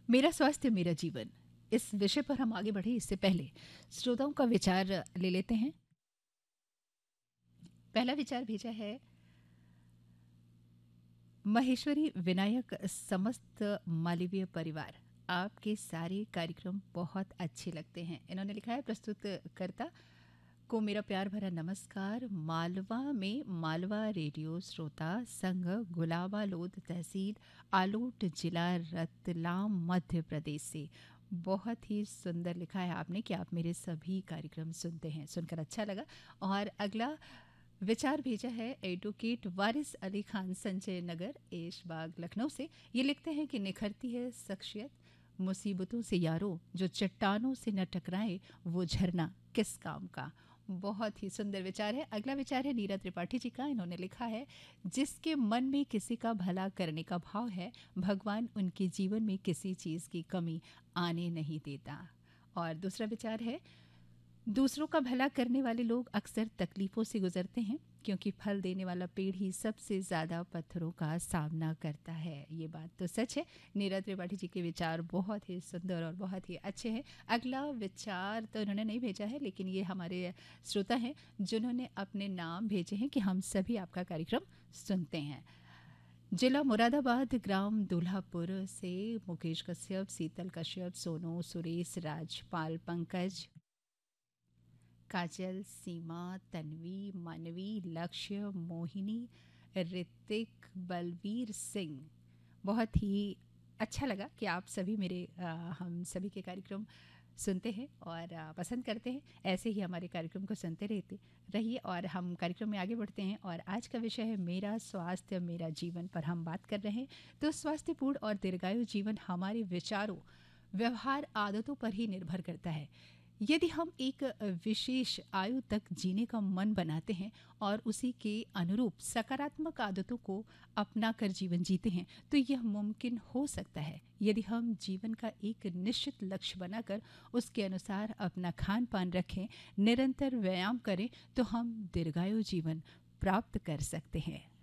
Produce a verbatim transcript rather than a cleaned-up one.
मेरा स्वास्थ्य मेरा जीवन, इस विषय पर हम आगे बढ़े इससे पहले श्रोताओं का विचार ले लेते हैं। पहला विचार भेजा है महेश्वरी विनायक समस्त मालवीय परिवार। आपके सारे कार्यक्रम बहुत अच्छे लगते हैं। इन्होंने लिखा है प्रस्तुतकर्ता को मेरा प्यार भरा नमस्कार। मालवा में मालवा रेडियो श्रोता संघ गुलाबा लोध तहसील आलोट जिला रतलाम मध्य प्रदेश से। बहुत ही सुंदर लिखा है आपने कि आप मेरे सभी कार्यक्रम सुनते हैं, सुनकर अच्छा लगा। और अगला विचार भेजा है एडवोकेट वारिस अली खान संजय नगर ऐशबाग लखनऊ से। ये लिखते हैं कि निखरती है शख्सियत मुसीबतों से यारो, जो चट्टानों से न टकराए वो झरना किस काम का। बहुत ही सुंदर विचार है। अगला विचार है नीरज त्रिपाठी जी का। इन्होंने लिखा है जिसके मन में किसी का भला करने का भाव है, भगवान उनके जीवन में किसी चीज़ की कमी आने नहीं देता। और दूसरा विचार है दूसरों का भला करने वाले लोग अक्सर तकलीफ़ों से गुजरते हैं, क्योंकि फल देने वाला पेड़ ही सबसे ज़्यादा पत्थरों का सामना करता है। ये बात तो सच है। नीरज त्रिपाठी जी के विचार बहुत ही सुंदर और बहुत ही अच्छे हैं। अगला विचार तो इन्होंने नहीं भेजा है, लेकिन ये हमारे श्रोता हैं जिन्होंने अपने नाम भेजे हैं कि हम सभी आपका कार्यक्रम सुनते हैं। जिला मुरादाबाद, ग्राम दूल्हापुर से मुकेश कश्यप, शीतल कश्यप, सोनू, सुरेश, राजपाल, पंकज, काजल, सीमा, तन्वी, मानवी, लक्ष्य, मोहिनी, ऋतिक, बलवीर सिंह। बहुत ही अच्छा लगा कि आप सभी मेरे आ, हम सभी के कार्यक्रम सुनते हैं और आ, पसंद करते हैं। ऐसे ही हमारे कार्यक्रम को सुनते रहते रहिए और हम कार्यक्रम में आगे बढ़ते हैं। और आज का विषय है मेरा स्वास्थ्य मेरा जीवन पर हम बात कर रहे हैं। तो स्वास्थ्यपूर्ण और दीर्घायु जीवन हमारे विचारों, व्यवहार, आदतों पर ही निर्भर करता है। यदि हम एक विशेष आयु तक जीने का मन बनाते हैं और उसी के अनुरूप सकारात्मक आदतों को अपनाकर जीवन जीते हैं, तो यह मुमकिन हो सकता है। यदि हम जीवन का एक निश्चित लक्ष्य बनाकर उसके अनुसार अपना खान पान रखें, निरंतर व्यायाम करें, तो हम दीर्घायु जीवन प्राप्त कर सकते हैं।